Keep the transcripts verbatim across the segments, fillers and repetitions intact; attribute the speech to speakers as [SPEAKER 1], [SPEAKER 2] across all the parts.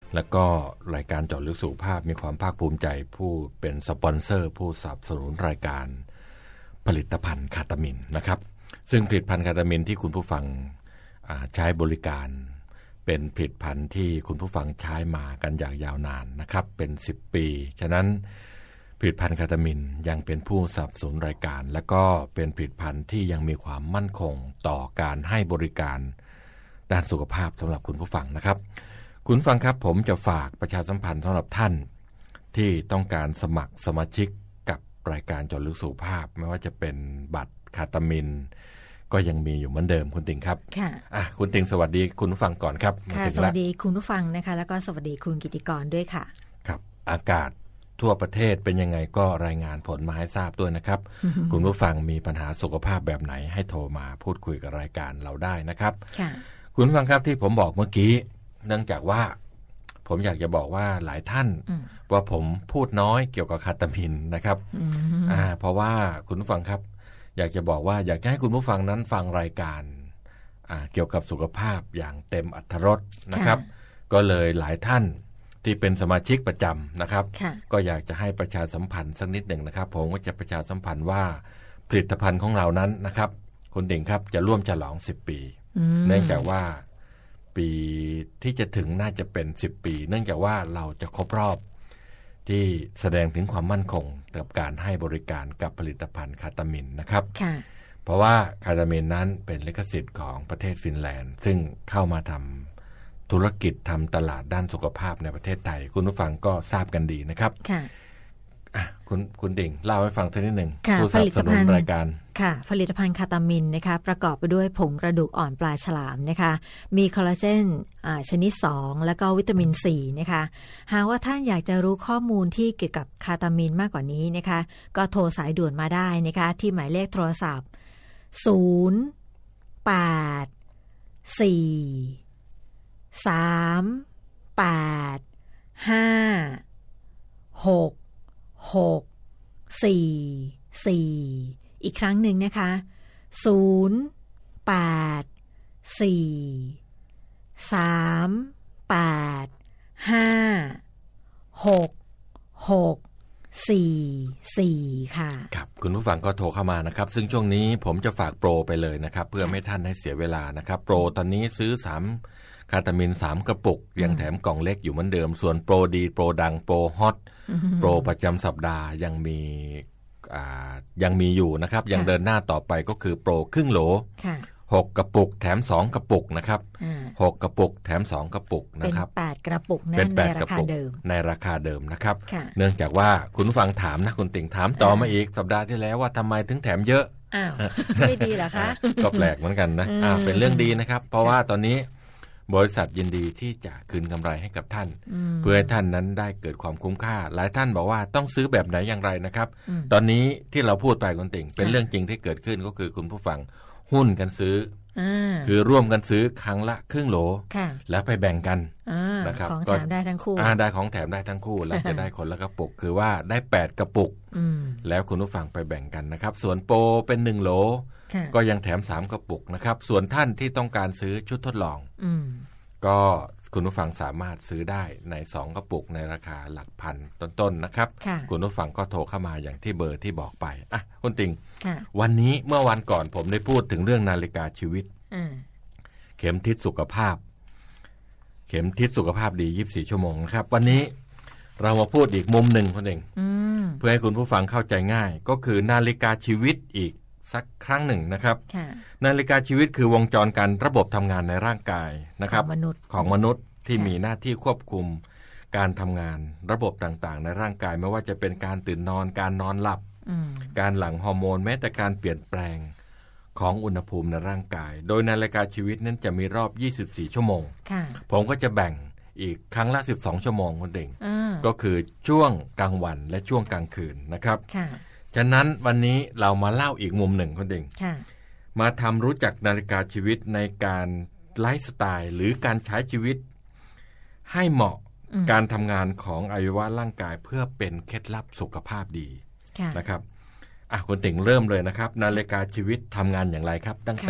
[SPEAKER 1] แล้วก็รายการเจาะลึกสุขภาพมีความภาคภูมิใจผู้เป็นสปอนเซอร์ผู้สนับสนุนรายการผลิตภัณฑ์คาตามินนะครับซึ่งผลิตภัณฑ์คาตามินที่คุณผู้ฟังใช้บริการเป็นผลิตภัณฑ์ที่คุณผู้ฟังใช้มากันอย่างยาวนานนะครับเป็นสิบปีฉะนั้นผลิตภัณฑ์คาตามินยังเป็นผู้สนับสนุนรายการและก็เป็นผลิตภัณฑ์ที่ยังมีความมั่นคงต่อการให้บริการด้านสุขภาพสำหรับคุณผู้ฟังนะครับคุณฟังครับผมจะฝากประชาสัมพันธ์สำหรับท่านที่ต้องการสมัครสมาชิกกับรายการเจาะลึกสุขภาพไม่ว่าจะเป็นบัตรคาตามินก็ยังมีอยู่เหมือนเดิมคุณติงครับค่ะอ่ะคุณติงสวัสดีคุณผู้ฟังก่อนครับ
[SPEAKER 2] ค่ะสวัสดีคุณผู้ฟังนะคะแล้วก็สวัสดีคุณกิติกรด้วยค่ะ
[SPEAKER 1] ครับอากาศทั่วประเทศเป็นยังไงก็รายงานผลมาให้ทราบด้วยนะครับ คุณผู้ฟังมีปัญหาสุขภาพแบบไหนให้โทรมาพูดคุยกับรายการเราได้นะครับค่ะคุณผู้ฟังครับที่ผมบอกเมื่อกี้เนื่องจากว่าผมอยากจะบอกว่าหลายท่านว่าผมพูดน้อยเกี่ยวกับคาตามินนะครับอ่าเพราะว่าคุณผู้ฟังครับอยากจะบอกว่าอยากจะให้คุณผู้ฟังนั้นฟังรายการอ่าเกี่ยวกับสุขภาพอย่างเต็มอรรถรสนะครับก็เลยหลายท่านที่เป็นสมาชิกประจำนะครับก็อยากจะให้ประชาสัมพันธ์สักนิดหนึ่งนะครับผมก็จะประชาสัมพันธ์ว่าผลิตภัณฑ์ของเรานั้นนะครับคุณดิ่งครับจะร่วมฉลองสิบปีเนื่องจากว่าปีที่จะถึงน่าจะเป็นสิบปีเนื่องจากว่าเราจะครบรอบที่แสดงถึงความมั่นคงกับการให้บริการกับผลิตภัณฑ์คาตามินนะครับเพราะว่าคาตามินนั้นเป็นลิขสิทธิ์ของประเทศฟินแลนด์ซึ่งเข้ามาทำธุรกิจทำตลาดด้านสุขภาพในประเทศไทยคุณผู้ฟังก็ทราบกันดีนะครับค่ะคุณคุณดิ่งเล่าให้ฟังสักนิดหนึ่งผู้สนับสนุนรายการ
[SPEAKER 2] ค่ะผลิตภัณฑ์คาตามินนะคะประกอบไปด้วยผงกระดูกอ่อนปลาฉลามนะคะมีคอลลาเจนชนิดสองแล้วก็วิตามินซีนะคะหากว่าท่านอยากจะรู้ข้อมูลที่เกี่ยวกับคาตามินมากกว่านี้นะคะก็โทรสายด่วนมาได้นะคะที่หมายเลขโทรศัพท์ศูนย์ แปด สี่ สาม แปด ห้า หก หก สี่ สี่ อีกครั้งหนึ่งนะคะศูนย์ แปด สี่ สาม แปด ห้า หก หก สี่ สี่ค่ะ
[SPEAKER 1] ครับคุณผู้ฟังก็โทรเข้ามานะครับซึ่งช่วงนี้ผมจะฝากโปรไปเลยนะครับเพื่อไม่ท่านให้เสียเวลานะครับโปรตอนนี้ซื้อสามคาตามินสามกระปุกยังแถมกล่องเล็กอยู่เหมือนเดิมส่วนโปรดีโปรดังโปรฮอตโปรประจำสัปดาห์ยังมียังมีอยู่นะครับยังเดินหน้าต่อไปก็คือโปรครึ่งโหลหกกระปุกแถมสองกระปุกนะครับหกกระปุกแถมสองกระปุกนะครับ
[SPEAKER 2] เป็นแปดกระปุกในราคาเดิม
[SPEAKER 1] ในราคาเดิมนะครับเนื่องจากว่าคุณผู้ฟังถามนะคุณติ่งถามต่อมาอีกสัปดาห์ที่แล้วว่าทำไมถึงแถมเยอะ
[SPEAKER 2] อ้าวไม่ดีเหรอคะ
[SPEAKER 1] ก็แปลกเหมือนกันนะอ่าเป็นเรื่องดีนะครับเพราะว่าตอนนี้บริษัทยินดีที่จะคืนกำไรให้กับท่านเพื่อให้ท่านนั้นได้เกิดความคุ้มค่าหลายท่านบอกว่าต้องซื้อแบบไหนอย่างไรนะครับตอนนี้ที่เราพูดไปคุณติ่งเป็นเรื่องจริงที่เกิดขึ้นก็คือคุณผู้ฟังหุ้นกันซื้อคือร่วมกันซื้อครั้งละครึ่งโหลแล้วไปแบ่งกัน
[SPEAKER 2] นะครับของแถมได้ทั้งคู่
[SPEAKER 1] ได้ของแถมได้ทั้งคู่แล้วจะได้คนละกระปุกคือว่าได้แปดกระปุกแล้วคุณผู้ฟังไปแบ่งกันนะครับส่วนโปรเป็นหนึ่งโหลก็ยังแถมสามกระปุกนะครับส่วนท่านที่ต้องการซื้อชุดทดลองก็คุณผู้ฟังสามารถซื้อได้ในสองกระปุกในราคาหลักพันต้นๆ น, นะครับคุณผู้ฟังก็โทรเข้ามาอย่างที่เบอร์ที่บอกไปอ่ะคุณติงวันนี้เมื่อวันก่อนผมได้พูดถึงเรื่องนาฬิกาชีวิตเข็มทิศสุขภาพเข็มทิศสุขภาพดียี่สิบสี่ชั่วโมงนะครับวันนี้เรามาพูดอีกมุมหนึ่งคุณติงเพื่อให้คุณผู้ฟังเข้าใจง่ายก็คือนาฬิกาชีวิตอีกสักครั้งหนึ่งนะครับนาฬิกาชีวิตคือวงจรการระบบทำงานในร่างกายนะครับของมนุษย์ของมนุษย์ที่มีหน้าที่ควบคุมการทำงานระบบต่างๆในร่างกายไม่ว่าจะเป็นการตื่นนอนการนอนหลับการหลั่งฮอร์โมนแม้แต่การเปลี่ยนแปลงของอุณหภูมิในร่างกายโดยนาฬิกาชีวิตนั้นจะมีรอบยี่สิบสี่ชั่วโมงผมก็จะแบ่งอีกครั้งละสิบสองชั่วโมงคุณเด่งก็คือช่วงกลางวันและช่วงกลางคืนนะครับฉะนั้นวันนี้เรามาเล่าอีกมุมหนึ่งคุณเด่งมาทำรู้จักนาฬิกาชีวิตในการไลฟ์สไตล์หรือการใช้ชีวิตให้เหมาะการทำงานของอวัยวะร่างกายเพื่อเป็นเคล็ดลับสุขภาพดีนะครับอ่ะคุณติ่งเริ่มเลยนะครับนาฬิกาชีวิตทำงานอย่างไรครับตั้งแต่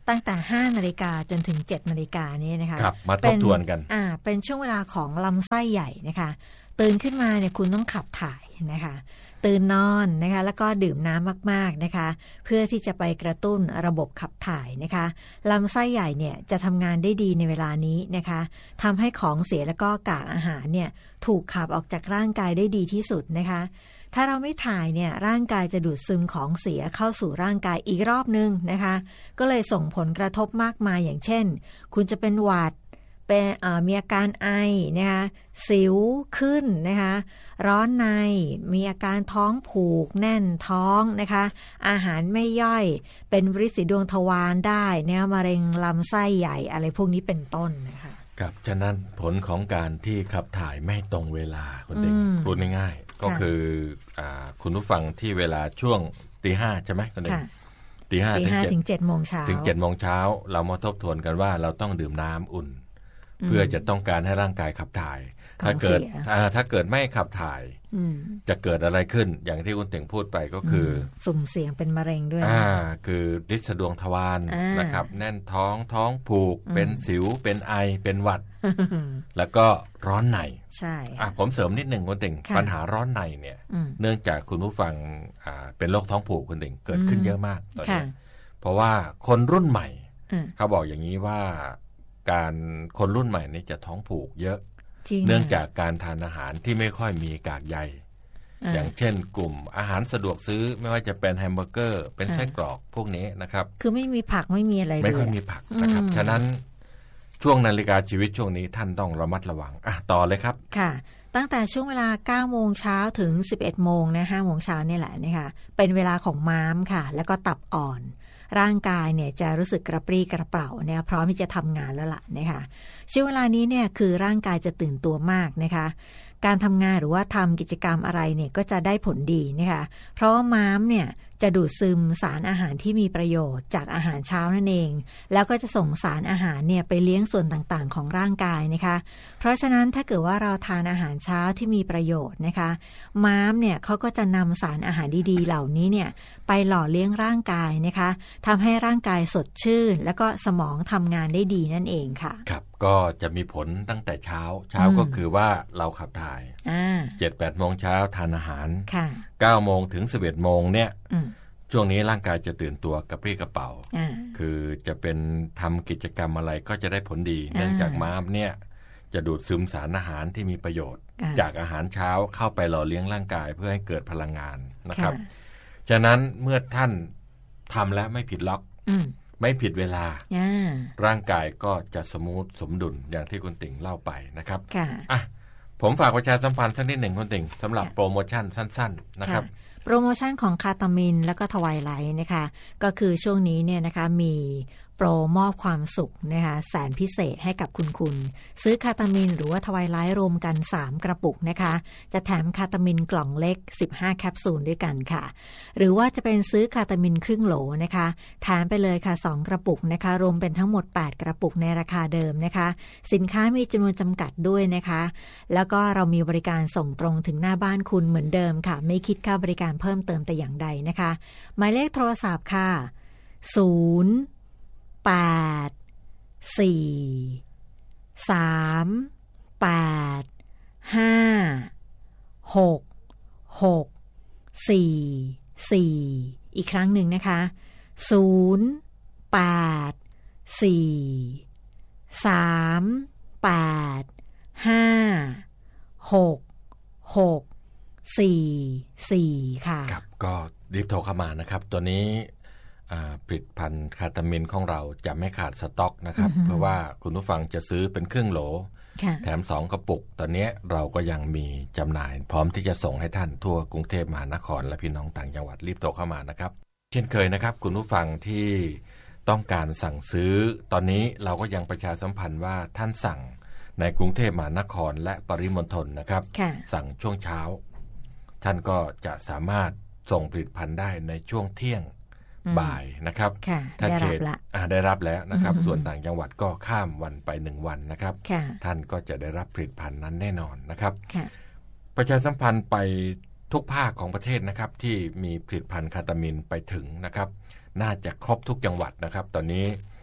[SPEAKER 2] ตั้งแต่ห้านาฬิกาจนถึงเจ็ดนาฬิกานี้นะคะ
[SPEAKER 1] ครับมาทบทวนกัน
[SPEAKER 2] อ่าเป็นช่วงเวลาของลำไส้ใหญ่นะคะตื่นขึ้นมาเนี่ยคุณต้องขับถ่ายนะคะตื่นนอนนะคะแล้วก็ดื่มน้ำมากๆนะคะเพื่อที่จะไปกระตุ้นระบบขับถ่ายนะคะลำไส้ใหญ่เนี่ยจะทำงานได้ดีในเวลานี้นะคะทำให้ของเสียแล้วก็กากอาหารเนี่ยถูกขับออกจากร่างกายได้ดีที่สุดนะคะถ้าเราไม่ถ่ายเนี่ยร่างกายจะดูดซึมของเสียเข้าสู่ร่างกายอีกรอบนึงนะคะก็เลยส่งผลกระทบมากมายอย่างเช่นคุณจะเป็นหวัดเป็นมีอาการไอนะคะสิวขึ้นนะคะร้อนในมีอาการท้องผูกแน่นท้องนะคะอาหารไม่ย่อยเป็นวริดสีดวงทวารได้เนี่ยมะเร็งลำไส้ใหญ่อะไรพวกนี้เป็นต้นนะคะ
[SPEAKER 1] ครับฉะนั้นผลของการที่ขับถ่ายไม่ตรงเวลาคนเด็กพูดง่ายๆก็คือคุณผู้ฟังที่เวลาช่วงตีห้าใช่ไหมคนเด็กตีห้า
[SPEAKER 2] ถึงเจ็ดโมงเช้า
[SPEAKER 1] ถึงเจ็ดโมงเช้าเรามาทบทวนกันว่าเราต้องดื่มน้ำอุ่นเพื่อจะต้องการให้ร่างกายขับถ่ายถ้าเกิดถ้าเกิดไม่ขับถ่ายจะเกิดอะไรขึ้นอย่างที่คุณเต่งพูดไปก็คือ
[SPEAKER 2] สุ่มเสี่ยงเป็นมะเร็งด้วย
[SPEAKER 1] อ่าคือฤทธิ์สะดวงทวารนะครับแน่นท้องท้องผูกเป็นสิวเป็นไอเป็นหวัดแล้วก็ร้อนใน
[SPEAKER 2] ใช่
[SPEAKER 1] อ่ะผมเสริมนิดหนึ่งคุณเต่งปัญหาร้อนในเนี่ยเนื่องจากคุณผู้ฟังอ่าเป็นโรคท้องผูกคุณเต่งเกิดขึ้นเยอะมากตอนนี้เพราะว่าคนรุ่นใหม่เขาบอกอย่างนี้ว่าการคนรุ่นใหม่นี่จะท้องผูกเยอะเนื่องจากการทานอาหารที่ไม่ค่อยมีกากใยอย่างเช่นกลุ่มอาหารสะดวกซื้อไม่ว่าจะเป็นแฮมเบอร์เกอร์เป็นไส้กรอกพวกนี้นะครับ
[SPEAKER 2] คือไม่มีผักไม่มีอะไรเลย
[SPEAKER 1] ไม่ค่อยมีผักนะครับฉะนั้นช่วงนาฬิกาชีวิตช่วงนี้ท่านต้องระมัดระวังอ่ะต่อเลยครับ
[SPEAKER 2] ค่ะตั้งแต่ช่วงเวลาเก้าโมงเช้าถึงสิบเอ็ดโมงนะห้าโมงเช้านี่แหละนะคะเป็นเวลาของม้ามค่ะแล้วก็ตับอ่อนร่างกายเนี่ยจะรู้สึกกระปรี้กระเปร่าเนี่ยพร้อมที่จะทำงานแล้วล่ะนะคะช่วงเวลานี้เนี่ยคือร่างกายจะตื่นตัวมากนะคะการทำงานหรือว่าทำกิจกรรมอะไรเนี่ยก็จะได้ผลดีนะคะเพราะว่าม้ามเนี่ยจะดูดซึมสารอาหารที่มีประโยชน์จากอาหารเช้านั่นเองแล้วก็จะส่งสารอาหารเนี่ยไปเลี้ยงส่วนต่างๆของร่างกายนะคะเพราะฉะนั้นถ้าเกิดว่าเราทานอาหารเช้าที่มีประโยชน์นะคะม้ามเนี่ยเขาก็จะนำสารอาหารดีๆเหล่านี้เนี่ยไปหล่อเลี้ยงร่างกายนะคะทำให้ร่างกายสดชื่นแล้วก็สมองทำงานได้ดีนั่นเองค่ะ
[SPEAKER 1] ครับก็จะมีผลตั้งแต่เช้าเช้าก็คือว่าเราขับถ่ายเจ็ดแปดโมงเช้าทานอาหารเก้าโมงถึงสิบเอ็ดโมงเนี่ยช่วงนี้ร่างกายจะตื่นตัวกระปรี้กระเป๋าคือจะเป็นทำกิจกรรมอะไรก็จะได้ผลดีเนื่องจากม้ามเนี่ยจะดูดซึมสารอาหารที่มีประโยชน์จากอาหารเช้าเข้าไปหล่อเลี้ยงร่างกายเพื่อให้เกิดพลังงานนะครับฉะนั้นเมื่อท่านทำแล้วไม่ผิดล็อกไม่ผิดเวลาร่างกายก็จะสมูทสมดุลอย่างที่คุณติ่งเล่าไปนะครับอ่ะผมฝากประชาสัมพันธ์สักนิดหนึ่งคุณติ่งสำหรับโปรโมชั่นสั้นๆนะครับ
[SPEAKER 2] โปรโมชั่นของคาตามินแล้วก็ทวายไลท์นะคะก็คือช่วงนี้เนี่ยนะคะมีโปรมอบความสุขนะคะแสนพิเศษให้กับคุณคุณซื้อคาตามินหรือว่าทวายไลท์รวมกันสามกระปุกนะคะจะแถมคาตามินกล่องเล็กสิบห้าแคปซูลด้วยกันค่ะหรือว่าจะเป็นซื้อคาตามินครึ่งโหลนะคะแถมไปเลยค่ะสองกระปุกนะคะรวมเป็นทั้งหมดแปดกระปุกในราคาเดิมนะคะสินค้ามีจำนวนจำกัดด้วยนะคะแล้วก็เรามีบริการส่งตรงถึงหน้าบ้านคุณเหมือนเดิมค่ะไม่คิดค่าบริการเพิ่มเติมแต่อย่างใดนะคะหมายเลขโทรศัพท์ค่ะศูนย์แปดสี่สามแปดห้าหกหกสี่สี่อีกครั้งหนึ่งนะคะศูนย์แปดสี่สามแปดห้าหกหกสี่สี่ค่ะ
[SPEAKER 1] ครับก็รีบโทรเข้ามานะครับตัวนี้ผลิตภัณฑ์คาตามินของเราจะไม่ขาดสต็อกนะครับเพราะว่าคุณผู้ฟังจะซื้อเป็นครึ่งโหลแถมสองกระปุกตอนนี้เราก็ยังมีจำหน่ายพร้อมที่จะส่งให้ท่านทั่วกรุงเทพมหานครและพี่น้องต่างจังหวัดรีบโทรเข้ามานะครับเช่นเคยนะครับคุณผู้ฟังที่ต้องการสั่งซื้อตอนนี้เราก็ยังประชาสัมพันธ์ว่าท่านสั่งในกรุงเทพมหานครและปริมณฑลนะครับสั่งช่วงเช้าท่านก็จะสามารถส่งผลิตภัณฑ์ได้ในช่วงเที่ยงบ่ายนะครับ
[SPEAKER 2] ถ้าเขต
[SPEAKER 1] ได้รับแล้วนะครับส่วนต่างจังหวัดก็ข้ามวันไปหนึ่งวันนะครับท่านก็จะได้รับผลิตภัณฑ์นั้นแน่นอนนะครับประชาสัมพันธ์ไปทุกภาคของประเทศนะครับที่มีผลิตภัณฑ์คาตามินไปถึงนะครับน่าจะครบทุกจังหวัดนะครับตอนนี้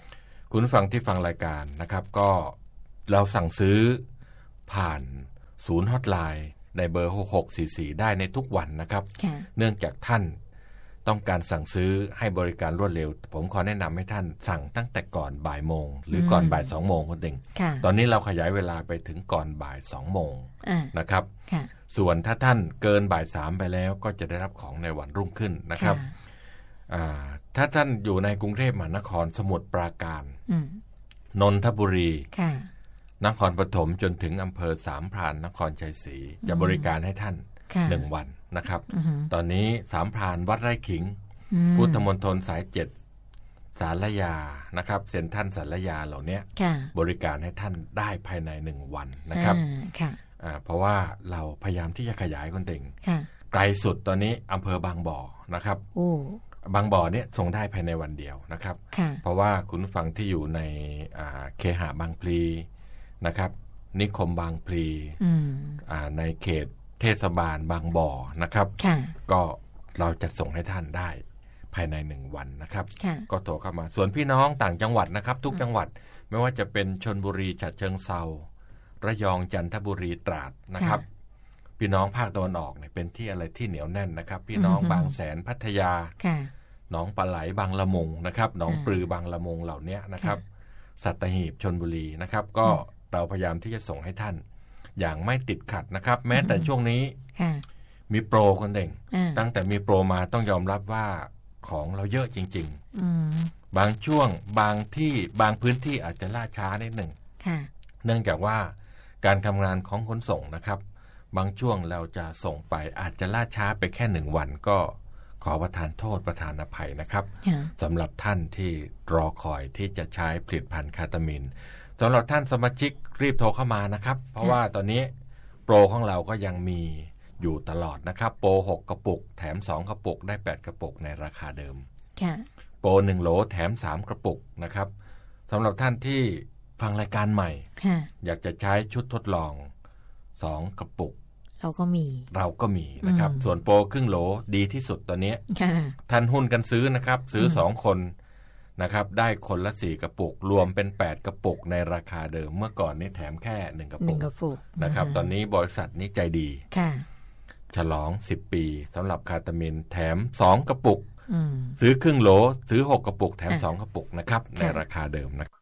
[SPEAKER 1] คุณผู้ฟังที่ฟังรายการนะครับก็เราสั่งซื้อผ่านศูนย์ฮอตไลน์ในเบอร์หกหกสี่สี่ได้ในทุกวันนะครับเนื่องจากท่านต้องการสั่งซื้อให้บริการรวดเร็วผมขอแนะนำให้ท่านสั่งตั้งแต่ก่อนบ่ายโมงหรือก่อนบ่ายสองโมงคุณติ่งตอนนี้เราขยายเวลาไปถึงก่อนบ่ายสองโมงนะครับส่วนถ้าท่านเกินบ่ายสามไปแล้วก็จะได้รับของในวันรุ่งขึ้นนะครับถ้าท่านอยู่ในกรุงเทพมหานครสมุทรปราการนนทบุรีนครปฐมจนถึงอำเภอสามพรานนครชัยศรีจะบริการให้ท่านหนึ่งวันนะครับตอนนี้สามพรานวัดไร่ขิงพุทธมณฑลสายเจ็ดสารยานะครับเซ็นทรัลสารยาเหล่านี้บริการให้ท่านได้ภายในหนึ่งวันนะครับเพราะว่าเราพยายามที่จะขยายคนเต่งไกลสุดตอนนี้อำเภอบางบ่อนะครับบางบ่อเนี่ยส่งได้ภายในวันเดียวนะครับเพราะว่าคุณฟังที่อยู่ในเคหะบางพลีนะครับนิคมบางพลีในเขตเทศบาลบางบ่อนะครับก็เราจะส่งให้ท่านได้ภายในหนึ่งวันนะครับก็โทรเข้ามาส่วนพี่น้องต่างจังหวัดนะครับทุกจังหวัดไม่ว่าจะเป็นชลบุรีฉะเชิงเทราระยองจันทบุรีตราดนะครับพี่น้องภาคตะวันออกเนี่ยเป็นที่อะไรที่เหนียวแน่นนะครับพี่น้องบางแสนพัทยาหนองปลาไหลบางละมุงนะครับหนองปลือบางละมุงเหล่านี้นะครับสัตหีบชลบุรีนะครับก็เราพยายามที่จะส่งให้ท่านอย่างไม่ติดขัดนะครับแม้แต่ช่วงนี้มีโปรคนเด่งตั้งแต่มีโปรมาต้องยอมรับว่าของเราเยอะจริงๆบางช่วงบางที่บางพื้นที่อาจจะล่าช้านิดหนึ่งเนื่องจากว่าการทำงานของขนส่งนะครับบางช่วงเราจะส่งไปอาจจะล่าช้าไปแค่หนึ่งวันก็ขอประทานโทษประทานอภัยนะครับสำหรับท่านที่รอคอยที่จะใช้ผลิตภัณฑ์คาตามีนสำหรับท่านสมาชิกรีบโทรเข้ามานะครับเพราะว่าตอนนี้โปรของเราก็ยังมีอยู่ตลอดนะครับโปรหกกระปุกแถมสองกระปุกได้แปดกระปุกในราคาเดิมโปรหนึ่งโหลแถมสามกระปุกนะครับสำหรับท่านที่ฟังรายการใหม่อยากจะใช้ชุดทดลองสองกระปุก
[SPEAKER 2] เราก็มี
[SPEAKER 1] เราก็มีนะครับส่วนโปรครึ่งโหลดีที่สุดตอนนี้ท่านหุ้นกันซื้อนะครับซื้อสองคนนะครับได้คนละสี่กระปุกรวมเป็นแปดกระปุกในราคาเดิมเมื่อก่อนนี้แถมแค่หนึ่งกระปุกนะครับตอนนี้บริษัทนี้ใจดีฉลองสิบปีสำหรับคาตามีนแถมสองกระปุกซื้อครึ่งโหลซื้อหกกระปุกแถมสองกระปุกนะครับในราคาเดิมนะ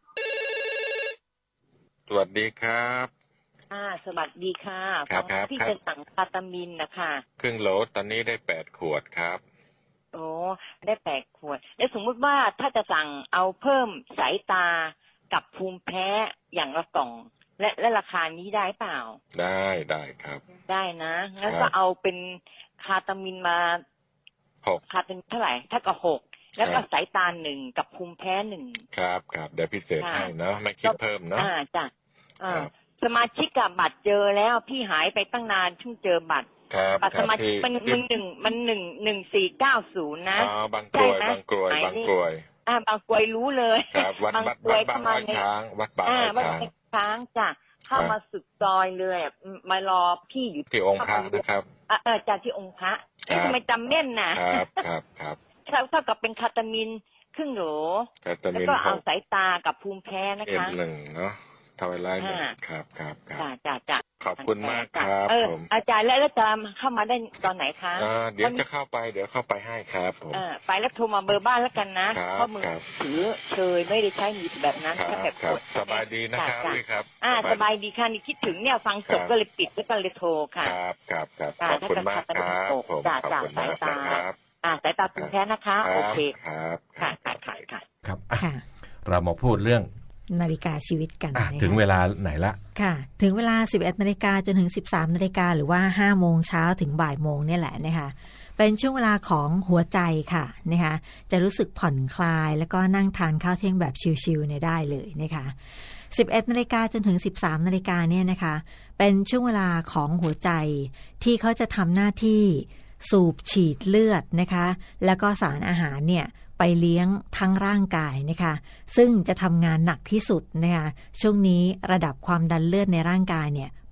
[SPEAKER 1] สวัสดีครับ
[SPEAKER 3] อ่าสวัสดีค่ะ
[SPEAKER 1] ครับ
[SPEAKER 3] ที่จะสั่งคาตามีนนะคะ
[SPEAKER 1] ครึ่งโหลตอนนี้ได้แปดขวดครับ
[SPEAKER 3] โอ้ได้แปดขวดแล้วสมมุติว่าถ้าจะสั่งเอาเพิ่มสายตากับภูมิแพ้อย่างละกล่องและและราคานี้ได้เปล่า
[SPEAKER 1] ได้ได้ครับ
[SPEAKER 3] ได้นะงั้นก็เอาเป็นคาตามีนมา
[SPEAKER 1] หก
[SPEAKER 3] คาตามีนเท่าไหร่ถ้ากับหกแล้วก็สายตาหนึ่งกับภูมิแพ้หนึ่ง
[SPEAKER 1] ครับครับเดี๋ยวพิเศษให้เนาะไม่คิดเพิ่มเนาะ
[SPEAKER 3] อ่าจ้ะอ่าสมาชิกกับบัตรเจอแล้วพี่หายไปตั้งนานเพิ่งเจอบัตรบัตรสมาชิกมันมันหนึ่งมันหนึ่งหนึ่งสี่เก้าศูนย์นะ
[SPEAKER 1] อ๋อบางกรวยบางกรวยบางกรวย
[SPEAKER 3] อ่าบางกรวยรู้เลย
[SPEAKER 1] ครับวัดบัตรวัดบางอ้อยช้างวัดบางอ้อย
[SPEAKER 3] ช้างจ้ะเข้ามาสุดซอยเลยมารอพี่อยู่
[SPEAKER 1] ที่องค์พระนะครับ
[SPEAKER 3] อ่าจ้ะที่องค์พระทำไมจำแม่นนะครับ
[SPEAKER 1] ครับครับ
[SPEAKER 3] เท่ากับเป็นคาตามีนครึ่งโหลแล้วก็เอาสายตากับภูมิแพ้นะคะ
[SPEAKER 1] หนึ่งเนาะทวายไลน์ครับครับครับ
[SPEAKER 3] จ้าจ้าจ้า
[SPEAKER 1] ขอบคุณมากครับ
[SPEAKER 3] ผมอาจารย์แล้วแล้วจะเข้ามาได้ตอนไหนคะ
[SPEAKER 1] เดี๋ยวจะเข้าไปเดี๋ยวเข้าไปให้ครับผม
[SPEAKER 3] ไปแล้วโทรมาเบอร์บ้านแล้วกันนะเพราะมือถือเชยไม่ได้ใช้มีแบบนั้น
[SPEAKER 1] แค่แบบสบายดีนะครับพี่ครับ
[SPEAKER 3] อ่าสบายดีค่ะนี่คิดถึงเนี่ยฟังจบก็เลยปิดแล้วก็เลยโทรค่ะ
[SPEAKER 1] ครับครับครับขอบคุณมากครับผม
[SPEAKER 3] จ้าจ้าสายตาอ่าสายตาภูมิแพ้นะคะโอเค
[SPEAKER 1] ครับ
[SPEAKER 3] ค่ะค่ะค่ะ
[SPEAKER 1] ครับเรามาพูดเรื่อง
[SPEAKER 2] นาฬิกาชีวิตกัน
[SPEAKER 1] ถึงเวลาไหนละ
[SPEAKER 2] ค่ะถึงเวลา สิบเอ็ดนาฬิกาจนถึง สิบสามนาฬิกาหรือว่า ห้าโมงเช้าถึงบ่ายโมงเนี่ยแหละนะคะเป็นช่วงเวลาของหัวใจค่ะนะคะจะรู้สึกผ่อนคลายแล้วก็นั่งทานข้าวเที่ยงแบบชิลๆเนี่ยได้เลยนะคะ สิบเอ็ดนาฬิกาจนถึง สิบสามนาฬิกาเนี่ยนะคะเป็นช่วงเวลาของหัวใจที่เขาจะทำหน้าที่สูบฉีดเลือดนะคะแล้วก็สารอาหารเนี่ยไปเลี้ยงทั้งร่างกายนะคะซึ่งจะทำงานหนักที่สุดนะคะช่วงนี้ระดับความดันเลือดในร่างกายเนี่ย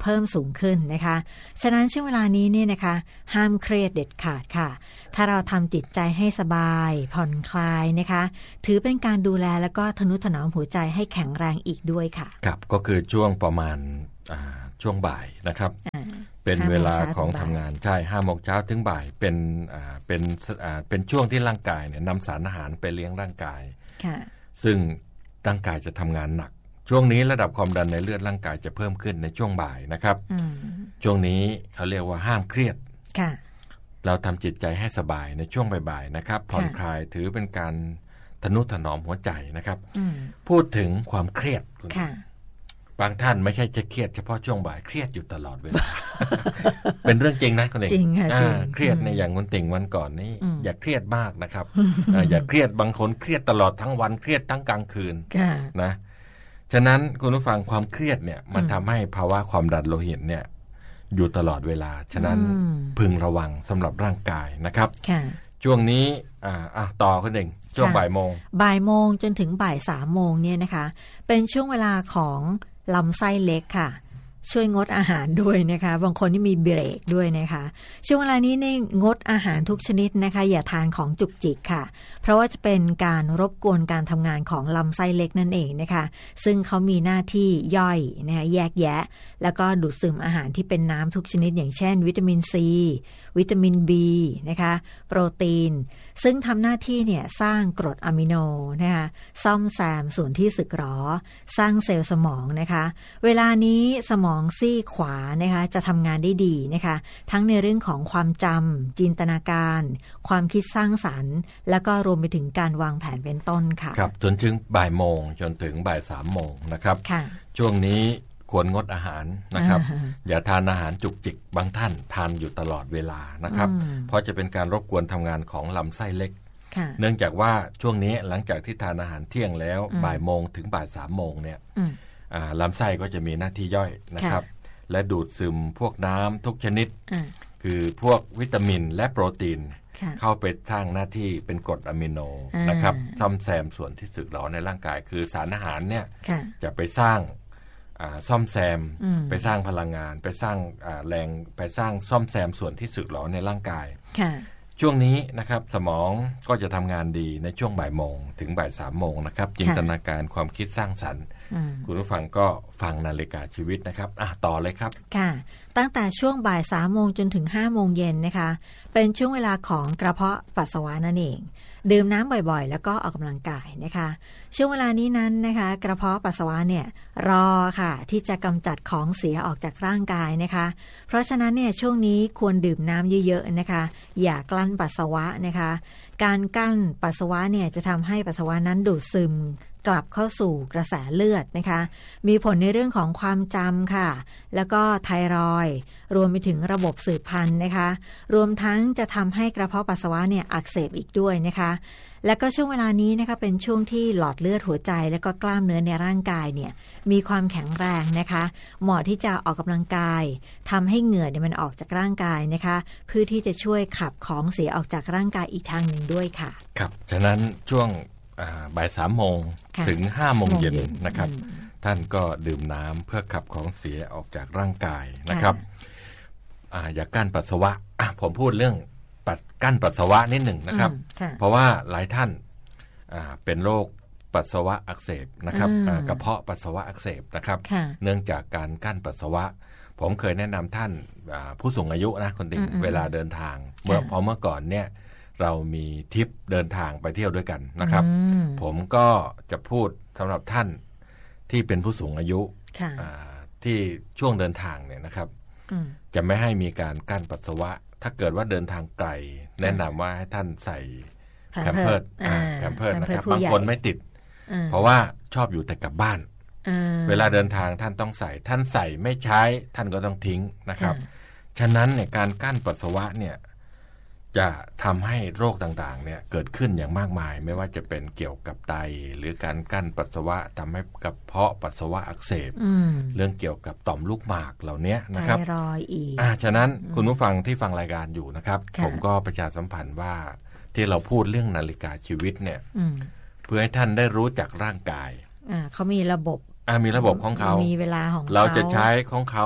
[SPEAKER 2] เพิ่มสูงขึ้นนะคะฉะนั้นช่วงเวลานี้เนี่ยนะคะห้ามเครียดเด็ดขาดค่ะถ้าเราทำจิตใจให้สบายผ่อนคลายนะคะถือเป็นการดูแลแล้วก็ทนุถนอมหัวใจให้แข็งแรงอีกด้วยค่ะ
[SPEAKER 1] ครับก็คือช่วงประมาณช่วงบ่ายนะครับเป็นเวลาของทำงานใช่ห้าโมงเช้าถึงบ่ายเป็นเป็นเป็นช่วงที่ร่างกายเนี่ยนำสารอาหารไปเลี้ยงร่างกายซึ่งร่างกายจะทำงานหนักช่วงนี้ระดับความดันในเลือดร่างกายจะเพิ่มขึ้นในช่วงบ่ายนะครับช่วงนี้เขาเรียกว่าห้ามเครียดเราทำจิตใจให้สบายในช่วงบ่ายๆนะครับผ่อนคลายถือเป็นการทนุถนอมหัวใจนะครับพูดถึงความเครียดบางท่านไม่ใช่จะเครียดเฉพาะช่วงบ่ายเครียดอยู่ตลอดเวลา เป็นเรื่องจริงนะคุณเอก
[SPEAKER 2] จริงค่ะจริง
[SPEAKER 1] เครียดในอย่างคุณติ่งวันก่อนนี่อย่าเครียดมากนะครับอย่าเครียดบางคนเครียดตลอดทั้งวันเครียดทั้งกลางคืนนะฉะนั้นคุณผู้ฟังความเครียดเนี่ยมันทำให้ภาวะความดันโลหิตเนี่ยอยู่ตลอดเวลาฉะนั้นพึงระวังสำหรับร่างกายนะครับช่วงนี้อ่าอ่ะต่อคุณเองช่วงบ่ายโมง
[SPEAKER 2] บ่ายโมงจนถึงบ่ายสามโมงเนี่ยนะคะเป็นช่วงเวลาของลำไส้เล็กค่ะช่วยงดอาหารด้วยนะคะบางคนที่มีเบรกด้วยนะคะช่วงเวลานี้เนี่ยงดอาหารทุกชนิดนะคะอย่าทานของจุกจิกค่ะเพราะว่าจะเป็นการรบกวนการทำงานของลำไส้เล็กนั่นเองนะคะซึ่งเขามีหน้าที่ย่อยนะคะแยกแยะแล้วก็ดูดซึมอาหารที่เป็นน้ำทุกชนิดอย่างเช่นวิตามินซีวิตามิน B นะคะโปรตีนซึ่งทำหน้าที่เนี่ยสร้างกรดอะมิโนนะคะซ่อมแซมส่วนที่สึกหรอสร้างเซลล์สมองนะคะเวลานี้สมองซีกขวานะคะจะทำงานได้ดีนะคะทั้งในเรื่องของความจำจินตนาการความคิดสร้างสรรค์แล้วก็รวมไปถึงการวางแผนเป็นต้นค่ะ
[SPEAKER 1] ครับจนถึงบ่ายโมงจนถึงบ่ายสามโมงนะครับช่วงนี้ควรงดอาหารนะครับ อย่าทานอาหารจุกจิกบางท่านทานอยู่ตลอดเวลานะครับเพราะจะเป็นการรบกวนทำงานของลำไส้เล็กเนื่องจากว่าช่วงนี้หลังจากที่ทานอาหารเที่ยงแล้วบ่ายโมงถึงบ่ายสามโมงเนี่ยลำไส้ก็จะมีหน้าที่ย่อยนะครับและดูดซึมพวกน้ำทุกชนิดคือพวกวิตามินและโปรตีนเข้าไปสร้างหน้าที่เป็นกรดอะมิโนนะครับซ่อมแซมส่วนที่สึกหรอในร่างกายคือสารอาหารเนี่ยจะไปสร้างซ่อมแซมไปสร้างพลังงานไปสร้างแรงไปสร้างซ่อมแซมส่วนที่สึกหรอในร่างกายช่วงนี้นะครับสมองก็จะทำงานดีในช่วงบ่ายโมงถึงบ่ายสามโมงนะครับจินตนาการความคิดสร้างสรรค์คุณผู้ฟังก็ฟังนาฬิกาชีวิตนะครับอ่ะต่อเลยครับ
[SPEAKER 2] ค่ะตั้งแต่ช่วงบ่ายสามโมงจนถึงห้าโมงเย็นนะคะเป็นช่วงเวลาของกระเพาะปัสสาวะนั่นเองดื่มน้ำบ่อยๆแล้วก็ออกกำลังกายนะคะช่วงเวลานี้นั้นนะคะกระเพาะปัสสาวะเนี่ยรอค่ะที่จะกำจัดของเสียออกจากร่างกายนะคะเพราะฉะนั้นเนี่ยช่วงนี้ควรดื่มน้ำเยอะๆนะคะอย่ากลั้นปัสสาวะนะคะการกั้นปัสสาวะเนี่ยจะทำให้ปัสสาวะนั้นดูดซึมกลับเข้าสู่กระแสเลือดนะคะมีผลในเรื่องของความจำค่ะแล้วก็ไทรอยด์รวมไปถึงระบบสืบพันธุ์นะคะรวมทั้งจะทำให้กระเพาะปัสสาวะเนี่ยอักเสบอีกด้วยนะคะและก็ช่วงเวลานี้นะคะเป็นช่วงที่หลอดเลือดหัวใจและก็กล้ามเนื้อในร่างกายเนี่ยมีความแข็งแรงนะคะเหมาะที่จะออกกำลังกายทำให้เหงื่อเนี่ยมันออกจากร่างกายนะคะเพื่อที่จะช่วยขับของเสียออกจากร่างกายอีกทางหนึ่งด้วยค่ะ
[SPEAKER 1] ครับฉะนั้นช่วงบ่ายสามโมงถึงห้าโมงเย็นนะครับท่านก็ดื่มน้ำเพื่อขับของเสียออกจากร่างกายนะครับอ่าอย่ากั้นปัสสาวะผมพูดเรื่องกั้นปัสสาวะนิดหนึ่งนะครับเพราะว่าหลายท่านเป็นโรคปัสสาวะอักเสบนะครับกระเพาะปัสสาวะอักเสบนะครับเนื่องจากการกั้นปัสสาวะผมเคยแนะนำท่านผู้สูงอายุนะคนติ่งเวลาเดินทางเมื่อพอเมื่อก่อนเนี่ยเรามีทริปเดินทางไปเที่ยวด้วยกันนะครับผมก็จะพูดสำหรับท่านที่เป็นผู้สูงอายุที่ช่วงเดินทางเนี่ยนะครับจะไม่ให้มีการกั้นปัสสาวะถ้าเกิดว่าเดินทางไกลแนะนำว่าให้ท่านใส่แพมเพิร์สแพมเพิร์สนะครับบางคนไม่ติดเพราะว่าชอบอยู่แต่กับบ้านเวลาเดินทางท่านต้องใส่ท่านใส่ไม่ใช้ท่านก็ต้องทิ้งนะครับฉะนั้นเนี่ยการกั้นปัสสาวะเนี่ยจะทำให้โรคต่างๆเนี่ยเกิดขึ้นอย่างมากมายไม่ว่าจะเป็นเกี่ยวกับไตหรือการกั้นปัสสาวะทำให้กระเพาะปัสสาวะอักเสบเรื่องเกี่ยวกับต่อมลูกหมากเหล่านี้นะครับไทรอยด์อีกอ่าฉะนั้นคุณผู้ฟังที่ฟังรายการอยู่นะครับผมก็ประชาสัมพันธ์ว่าที่เราพูดเรื่องนาฬิกาชีวิตเนี่ยเพื่อให้ท่านได้รู้จักร่างกาย
[SPEAKER 2] อ่าเขามีระบบ
[SPEAKER 1] อ่ามีระบบของเขา
[SPEAKER 2] มีเวลาของ
[SPEAKER 1] เราจะใช้ของเขาเนี่ย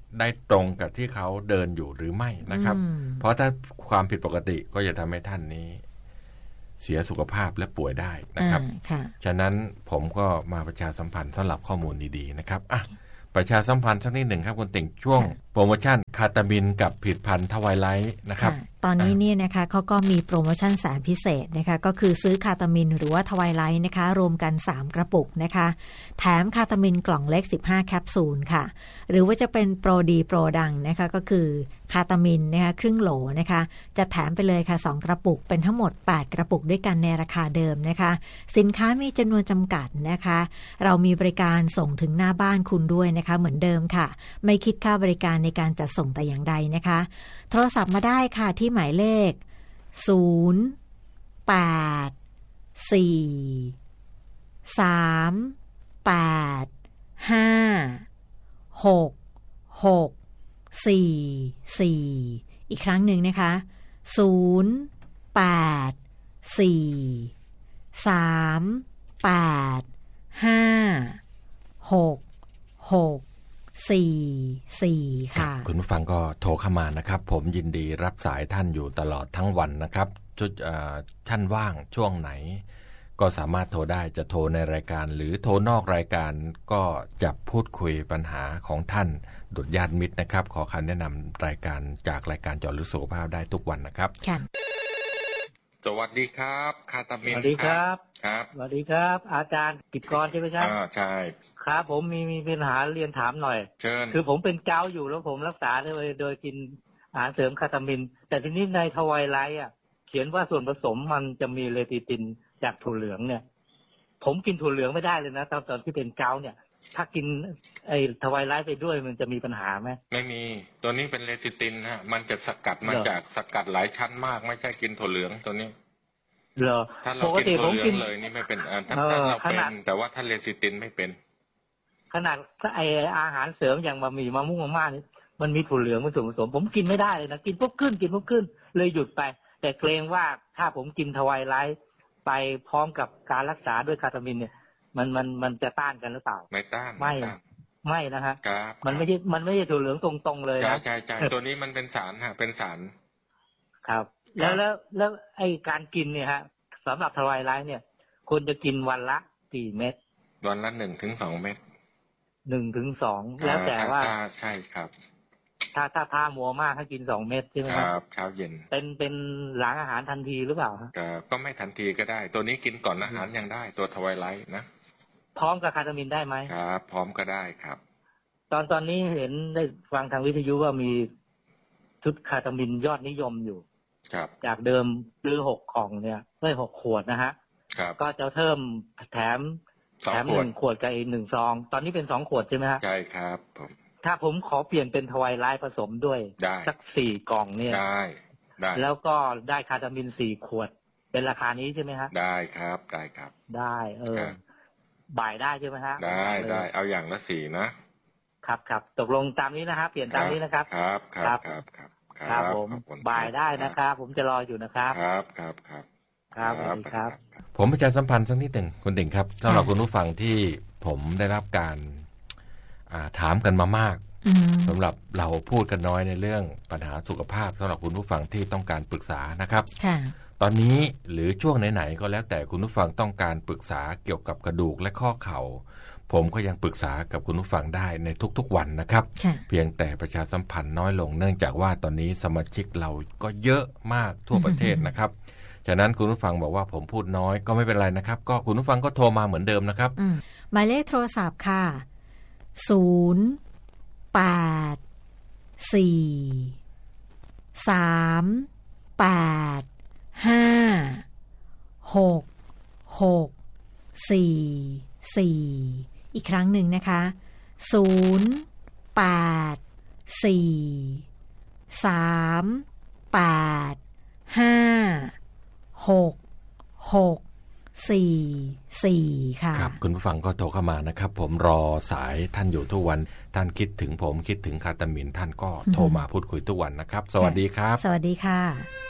[SPEAKER 1] ได้ตรงกับที่เขาเดินอยู่หรือไม่นะครับเพราะถ้าความผิดปกติก็จะทำให้ท่านนี้เสียสุขภาพและป่วยได้นะครับฉะนั้นผมก็มาประชาสัมพันธ์สำหรับข้อมูลดีๆนะครับอ่ะประชาสัมพันธ์สักนิดหนึ่งครับคุณติ่งช่วงโปรโมชั่นคาตามินกับผลิตภัณฑ์ทวายไลท์นะครับ
[SPEAKER 2] ตอนนี้เนี่ยนะคะเขาก็มีโปรโมชั่นแสนพิเศษนะคะก็คือซื้อคาตามินหรือว่าทวายไลท์นะคะรวมกันสามกระปุกนะคะแถมคาตามินกล่องเล็กสิบห้าแคปซูลค่ะหรือว่าจะเป็นโปรดีโปรดังนะคะก็คือคาตามินนะคะครึ่งโหลนะคะจะแถมไปเลยค่ะสองกระปุกเป็นทั้งหมดแปดกระปุกด้วยกันในราคาเดิมนะคะสินค้ามีจำนวนจำกัดนะคะเรามีบริการส่งถึงหน้าบ้านคุณด้วยนะคะเหมือนเดิมค่ะไม่คิดค่าบริการในการจัดส่งแต่อย่างใดนะคะโทรศัพท์มาได้ค่ะที่หมายเลขศูนย์ แปด สี่ สาม แปด ห้า หก หก สี่ สี่ อีกครั้งหนึ่งนะคะศูนย์ แปด สี่ สาม แปด ห้า หก หกสี่ สี่ ค่ะ
[SPEAKER 1] คุณผู้ฟังก็โทรเข้ามานะครับผมยินดีรับสายท่านอยู่ตลอดทั้งวันนะครับจุดท่านว่างช่วงไหนก็สามารถโทรได้จะโทรในรายการหรือโทรนอกรายการก็จะพูดคุยปัญหาของท่านดุจญาติมิตรนะครับขอคำแนะนำรายการจากรายการเจาะลึกสุขภาพได้ทุกวันนะครับ
[SPEAKER 2] ค่ะ
[SPEAKER 1] สวัสดีครับคาตามิน
[SPEAKER 4] สวัสดีครับ
[SPEAKER 1] ครับ
[SPEAKER 4] สวัสดีครับอาจารย์กิจกรใช่ไหมครับ
[SPEAKER 1] อ่าใช่
[SPEAKER 4] ครับผมมีมีปัญหาเรียนถามหน่อย
[SPEAKER 1] เชิญ
[SPEAKER 4] คือผมเป็นเกาต์อยู่แล้วผมรักษาโดยโดยกินอาหารเสริมคาตามินแต่ทีนี้ในทวายไลท์อ่ะเขียนว่าส่วนผสมมันจะมีเลติตินจากถั่วเหลืองเนี่ยผมกินถั่วเหลืองไม่ได้เลยนะตอนตอนที่เป็นเกาต์เนี่ยถ้ากินไอ้ทวายไลท์ไปด้วยมันจะมีปัญหาไหม
[SPEAKER 1] ไม่มีตัวนี้เป็นเลติตินฮะมันจะสกัดมาจากสกัดหลายชั้นมากไม่ใช่กินถั่วเหลืองตัวนี้
[SPEAKER 4] เหรอ
[SPEAKER 1] ถ้าเรากินถั่วเหลืองเลยนี่ไม่เป็นถ้าเราเป็นแต่ว่าถ้าเลติตินไม่เป็น
[SPEAKER 4] ขนาดไออาหารเสริมอย่างบะหมี่มะม่วงมะม่านี่มันมีถั่วเหลืองเป็นส่วนผสมผมกินไม่ได้เลยนะกินปุ๊บขึ้นกินปุ๊บขึ้นเลยหยุดไปแต่เกรงว่าถ้าผมกินทวายไลท์ไปพร้อมกับการรักษาด้วยคาตามินเนี่ยมันมันมันจะต้านกันหรือเปล่า
[SPEAKER 1] ไม่ต้าน
[SPEAKER 4] ไม่ไม่นะฮะ
[SPEAKER 1] ครับ
[SPEAKER 4] มันไม่ใช่มันไม่ใช่ถั่วเหลืองตรงๆเลยนะ
[SPEAKER 1] ใช่ใช่ตัวนี้มันเป็นสารฮะเป็นสาร
[SPEAKER 4] ครับแล้วแล้วแล้วไอการกินเนี่ยฮะสำหรับทวายไลท์เนี่ยควรจะกินวันละกี่เม็ด
[SPEAKER 1] วันละหนึ่งถึงสองเม็ด
[SPEAKER 4] หนึ่งถึงสองแล้วแต่ว่า
[SPEAKER 1] ใช่ครับ
[SPEAKER 4] ถ้าถ้าถ้ามัวมากให้กินสองเม็ดใช่ไหม
[SPEAKER 1] ครับเช้าเย็น
[SPEAKER 4] เป็นเป็นหลังอาหารทันทีหรือเปล่า
[SPEAKER 1] ครับก็ไม่ทันทีก็ได้ตัวนี้กินก่อนอาหารยังได้ตัวทวายไลท์นะ
[SPEAKER 4] พร้อมกับคาตามินได้ไหม
[SPEAKER 1] ครับพร้อมก็ได้ครับ
[SPEAKER 4] ตอนตอนนี้เห็นได้ฟังทางวิทยุว่ามีชุดคาตามินยอดนิยมอยู่
[SPEAKER 1] ครับ
[SPEAKER 4] จากเดิมซื้อหกกล่องเนี่ยได้หกขวดนะฮะ
[SPEAKER 1] ครับ
[SPEAKER 4] ก็จะเพิ่มแถมแถมหนึ่งขวดกับอีกหนึ่งซองตอนนี้เป็นสองขวดใช่ไหมฮะ
[SPEAKER 1] ใช่ครับผม
[SPEAKER 4] ถ้าผมขอเปลี่ยนเป็นทวายไลท์ผสมด้วยสักสี่กล่องเนี่ย
[SPEAKER 1] ได้ได้
[SPEAKER 4] แล้วก็ได้คาตามินสี่ขวดเป็นราคานี้ใช่ไหมฮะ
[SPEAKER 1] ได้ครับได้ครับ
[SPEAKER 4] ได้เออบ่ายได้ใช่ไหมฮะ
[SPEAKER 1] ได้ได้เอาอย่างละสี่
[SPEAKER 4] นะครับครับตกลงตามนี้นะครับเปลี่ยนตามนี้นะครับ
[SPEAKER 1] ครับครับครับครับ
[SPEAKER 4] ครับผมบ่ายได้นะครับผมจะรออยู่นะครับ
[SPEAKER 1] ครับครับครับ
[SPEAKER 4] ครับสวัสดีครับ
[SPEAKER 1] ผมประชาสัมพันธ์สักนิดหนึ่งคุณติ่งครับสำหรับคุณผู้ฟังที่ผมได้รับการถามกันมามากสำหรับเราพูดกันน้อยในเรื่องปัญหาสุขภาพสำหรับคุณผู้ฟังที่ต้องการปรึกษานะครับตอนนี้หรือช่วงไหนๆก็แล้วแต่คุณผู้ฟังต้องการปรึกษาเกี่ยวกับกระดูกและข้อเข่าผมก็ยังปรึกษากับคุณผู้ฟังได้ในทุกๆวันนะครับเพียงแต่ประชาสัมพันธ์น้อยลงเนื่องจากว่าตอนนี้สมาชิกเราก็เยอะมากทั่วประเทศนะครับฉะนั้นคุณผู้ฟังบอกว่าผมพูดน้อยก็ไม่เป็นไรนะครับก็คุณผู้ฟังก็โทรมาเหมือนเดิมนะครับ
[SPEAKER 2] หมายเลขโทรศัพท์ค่ะศูนย์ แปด สี่ สาม แปด ห้า หก หก สี่ สี่อีกครั้งหนึ่งนะคะศูนย์ แปด สี่ สาม แปด ห้า หก หก สี่ สี่ ค่ะ
[SPEAKER 1] ครับคุณผู้ฟังก็โทรเข้ามานะครับผมรอสายท่านอยู่ทุกวันท่านคิดถึงผมคิดถึงคาตามินท่านก็โทรมาพูดคุยทุกวันนะครับสวัสดีครับ
[SPEAKER 2] สวัสดีค่ะ